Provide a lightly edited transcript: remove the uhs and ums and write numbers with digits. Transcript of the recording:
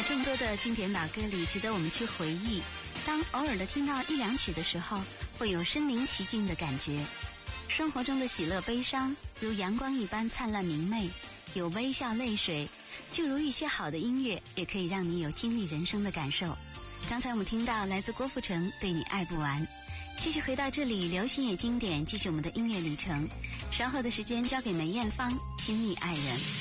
众多的经典老歌里，值得我们去回忆。当偶尔的听到一两曲的时候，会有身临其境的感觉。生活中的喜乐悲伤，如阳光一般灿烂明媚，有微笑泪水，就如一些好的音乐，也可以让你有经历人生的感受。刚才我们听到来自郭富城《对你爱不完》。继续回到这里，流行也经典，继续我们的音乐旅程。稍后的时间交给梅艳芳，亲密爱人。